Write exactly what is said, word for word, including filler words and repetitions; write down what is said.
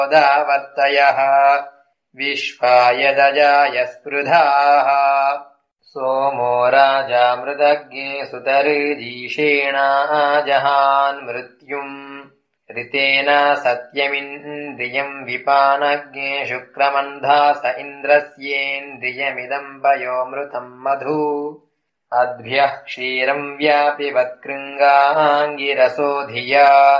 दावर्तयः विश्वाय दजाय स्पृधाः सोमो राजामृतज्ञे सुतर्जीषेणाजहान् मृत्युम् ऋतेन सत्यमिन्द्रियम् विपानज्ञे शुक्रमन्धास इन्द्रस्येन्द्रियमिदम् पयोमृतम् मधु अद्भ्यः क्षीरम् व्यापिवत्कृङ्गाङ्गिरसो धिया